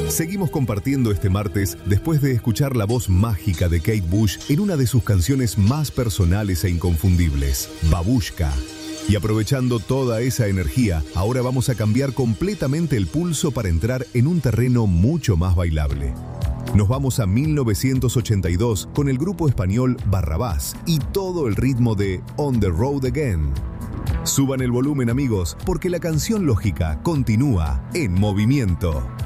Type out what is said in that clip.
Seguimos compartiendo este martes después de escuchar la voz mágica de Kate Bush en una de sus canciones más personales e inconfundibles, Babushka. Y aprovechando toda esa energía, ahora vamos a cambiar completamente el pulso para entrar en un terreno mucho más bailable. Nos vamos a 1982 con el grupo español Barrabás y todo el ritmo de On the Road Again. Suban el volumen, amigos, porque la canción lógica continúa en movimiento.